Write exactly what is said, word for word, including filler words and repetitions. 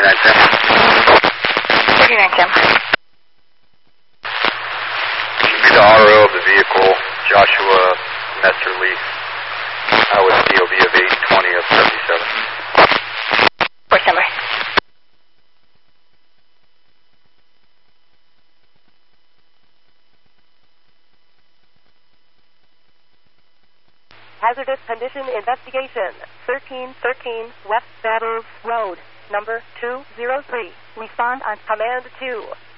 thirty-nine ten. thirty-nine ten. Should be the R O of the vehicle, Joshua Mesterly. I was D O B of eight twenty of seventy-seven. Force number. Hazardous condition investigation. thirteen thirteen West Battles Road, number two zero three. Respond on command two.